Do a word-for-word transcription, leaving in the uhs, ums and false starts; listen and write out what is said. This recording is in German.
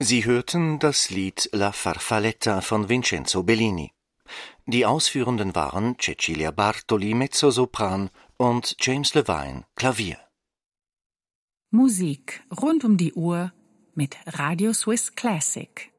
Sie hörten das Lied La Farfalletta von Vincenzo Bellini. Die Ausführenden waren Cecilia Bartoli, Mezzosopran, und James Levine, Klavier. Musik rund um die Uhr mit Radio Swiss Classic.